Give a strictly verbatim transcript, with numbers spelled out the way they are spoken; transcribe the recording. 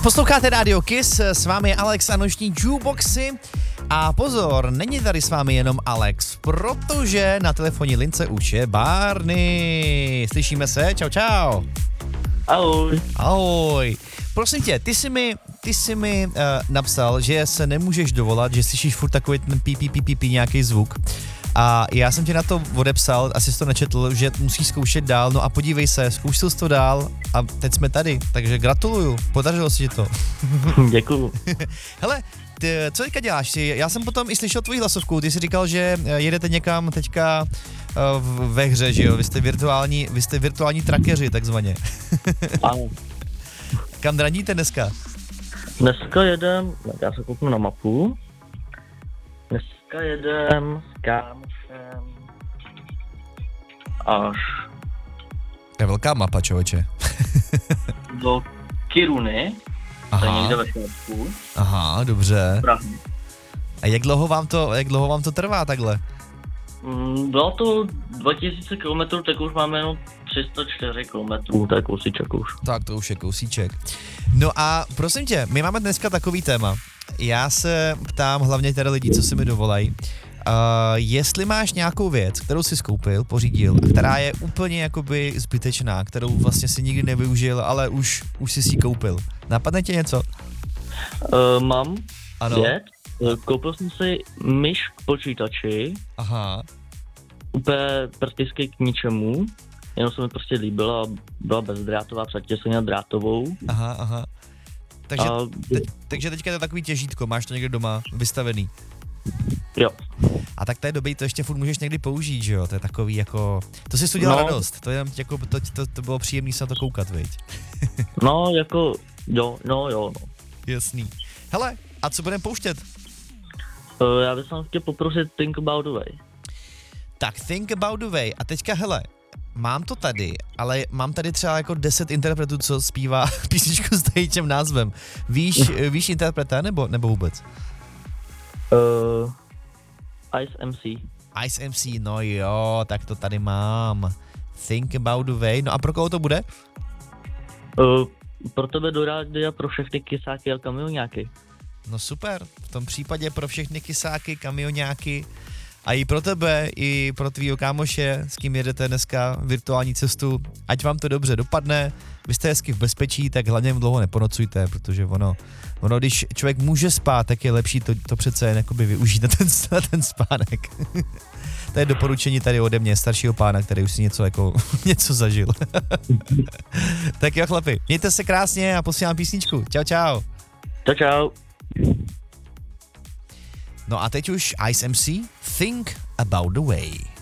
Posloucháte Radio Kiss, s vámi je Alex a noční jukeboxy. A pozor, není tady s vámi jenom Alex, protože na telefonní lince už je Barney. Slyšíme se? Čau, čau. Ahoj. Ahoj. Prosím tě, ty jsi mi, ty jsi mi uh, napsal, že se nemůžeš dovolat, že slyšíš furt takový ten pí, pí, pí, pí, pí nějaký zvuk. A já jsem ti na to odepsal, asi jsi to nečetl, že musíš zkoušet dál, no a podívej se, zkoušel jsi to dál a teď jsme tady, takže gratuluju, podařilo se ti to. Děkuju. Hele, ty, co teďka děláš? Já jsem potom i slyšel tvoji hlasovku, ty jsi říkal, že jedete někam teďka uh, ve hře, že jo, vy jste virtuální, vy jste virtuální trakeři takzvaně. Ano. Kam draníte dneska? Dneska jedem, já se kouknu na mapu, dneska jedem s kámošem až To je velká mapa, člověče. do Kiruny, to je Aha, někde ve Švédsku. aha, dobře. Prahy. A jak dlouho vám to, jak dlouho vám to trvá takhle? Mm, Bylo to dva tisíce kilometrů, tak už máme jenom tři sta čtyři kilometrů, to je kousíček už. Tak to už je kousíček. No a prosím tě, my máme dneska takový téma. Já se ptám hlavně teda lidí, co si mi dovolají. Uh, jestli máš nějakou věc, kterou jsi skoupil, pořídil a která je úplně jakoby zbytečná, kterou vlastně si nikdy nevyužil, ale už, už jsi si koupil. Napadne tě něco? Uh, mám Ano. věc, koupil jsem si myš k počítači, Aha. úplně prakticky k ničemu, jenom se mi prostě líbila, byla bezdrátová, předtím jsem měl drátovou. Aha, aha. Takže, A, teď, takže teďka je to takový těžítko, máš to někde doma vystavený. jo. A tak té doby to ještě furt můžeš někdy použít, že jo? To je takový jako... To jsi udělal No. radost, to, je, jako, to, to, to bylo příjemný se na to koukat, viď? No, jako, jo, no, jo, no. Jasný. Hele, a co budeme pouštět? Uh, já bych chtěl poprosit Think About the Way. Tak Think About the Way. A teďka, hele, mám to tady, ale mám tady třeba jako deset interpretů, co zpívá písničku s tím názvem. Víš, víš interpreta nebo, nebo vůbec? Uh, Ice M C. Ice M C, no jo, tak to tady mám. Think About the Way. No a pro koho to bude? Uh, pro tebe do rádia pro všechny kysáky a kamioňáky. No super, v tom případě pro všechny kysáky, kamioňáky a i pro tebe, i pro tvýho kámoše, s kým jedete dneska virtuální cestu, ať vám to dobře dopadne, vy jste hezky v bezpečí, tak hlavně dlouho neponocujte, protože ono, ono když člověk může spát, tak je lepší to, to přece jen jakoby využít na ten, na ten spánek. To je doporučení tady ode mě, staršího pána, který už si něco jako, něco zažil. Tak jo chlapi, mějte se krásně a posílám písničku. Čau, čau. Čau, čau. No a teď už Ice M C, Think About the Way.